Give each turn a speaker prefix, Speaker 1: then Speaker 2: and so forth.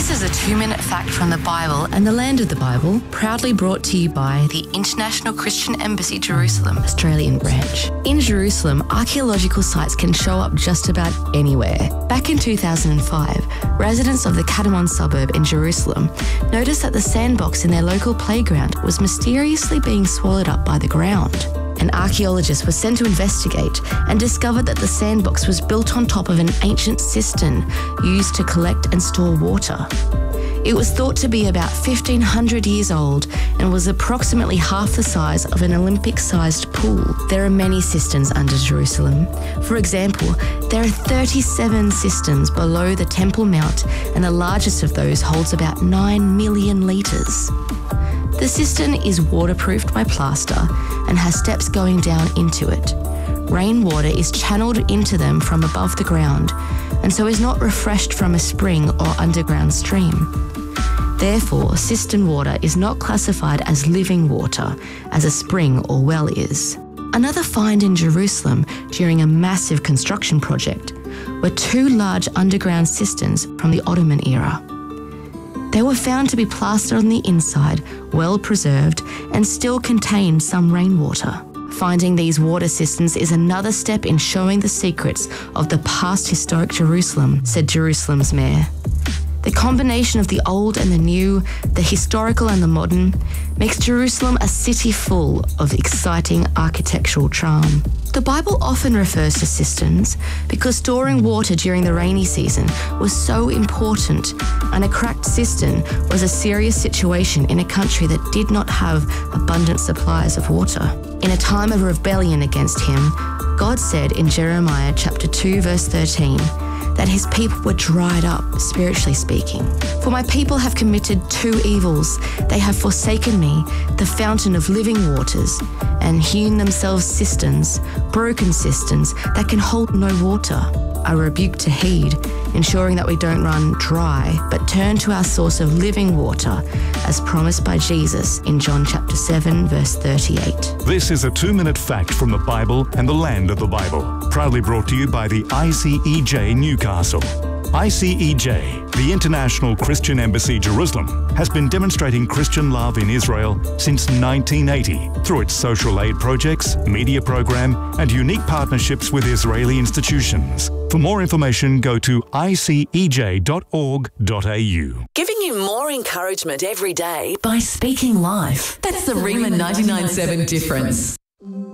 Speaker 1: This is a 2-minute fact from the Bible and the land of the Bible, proudly brought to you by the International Christian Embassy Jerusalem, Australian branch. In Jerusalem, archaeological sites can show up just about anywhere. Back in 2005, residents of the Kadamon suburb in Jerusalem noticed that the sandbox in their local playground was mysteriously being swallowed up by the ground. An archaeologist was sent to investigate and discovered that the sandbox was built on top of an ancient cistern used to collect and store water. It was thought to be about 1,500 years old and was approximately half the size of an Olympic-sized pool. There are many cisterns under Jerusalem. For example, there are 37 cisterns below the Temple Mount, and the largest of those holds about 9 million litres. The cistern is waterproofed by plaster and has steps going down into it. Rainwater is channeled into them from above the ground, and so is not refreshed from a spring or underground stream. Therefore, cistern water is not classified as living water, as a spring or well is. Another find in Jerusalem during a massive construction project were 2 large underground cisterns from the Ottoman era. They were found to be plastered on the inside, well preserved, and still contained some rainwater. Finding these water cisterns is another step in showing the secrets of the past historic Jerusalem, said Jerusalem's mayor. The combination of the old and the new, the historical and the modern, makes Jerusalem a city full of exciting architectural charm. The Bible often refers to cisterns because storing water during the rainy season was so important, and a cracked cistern was a serious situation in a country that did not have abundant supplies of water. In a time of rebellion against him, God said in Jeremiah chapter 2 verse 13, that his people were dried up, spiritually speaking. For my people have committed 2 evils. They have forsaken me, the fountain of living waters, and hewn themselves cisterns, broken cisterns that can hold no water. A rebuke to heed, ensuring that we don't run dry, but turn to our source of living water, as promised by Jesus in John chapter 7, verse 38.
Speaker 2: This is a 2-minute fact from the Bible and the land of the Bible, proudly brought to you by the ICEJ Newcastle. ICEJ, the International Christian Embassy Jerusalem, has been demonstrating Christian love in Israel since 1980 through its social aid projects, media program, and unique partnerships with Israeli institutions. For more information, go to icej.org.au.
Speaker 3: Giving you more encouragement every day by speaking life. That's the Rhema 99.7 difference.